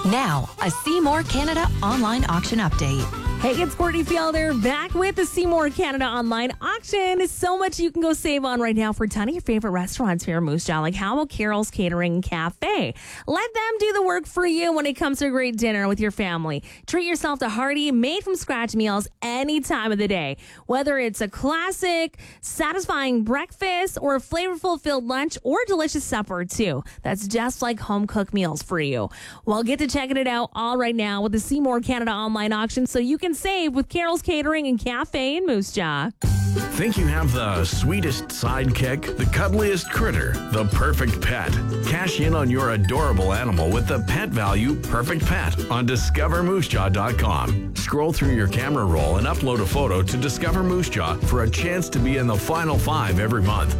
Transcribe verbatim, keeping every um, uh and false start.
Now, a Seymour Canada online auction update. Hey, it's Courtney Fielder back with the Seymour Canada online auction. There's so much you can go save on right now for a ton of your favorite restaurants here in Moose Jaw, like how about Carol's Catering Cafe? Let them do the work for you when it comes to a great dinner with your family. Treat yourself to hearty, made-from-scratch meals any time of the day. Whether it's a classic, satisfying breakfast or a flavorful filled lunch or a delicious supper, too. That's just like home-cooked meals for you. Well, get to checking it out all right now with the Seymour Canada online auction so you can save with Carol's Catering and Cafe in Moose Jaw. Think you have the sweetest sidekick, the cuddliest critter, the perfect pet? Cash in on your adorable animal with the Pet Value Perfect Pet on discover moose jaw dot com. Scroll through your camera roll and upload a photo to Discover Moose Jaw for a chance to be in the final five every month.